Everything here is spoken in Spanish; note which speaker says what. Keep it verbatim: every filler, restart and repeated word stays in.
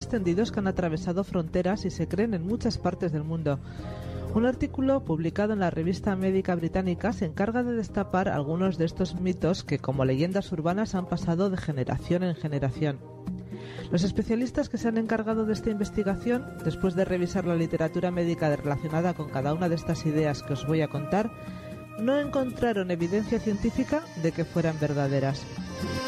Speaker 1: extendidos que han atravesado fronteras y se creen en muchas partes del mundo. Un artículo publicado en la revista médica británica se encarga de destapar algunos de estos mitos que, como leyendas urbanas, han pasado de generación en generación. Los especialistas que se han encargado de esta investigación, después de revisar la literatura médica relacionada con cada una de estas ideas que os voy a contar, no encontraron evidencia científica de que fueran verdaderas.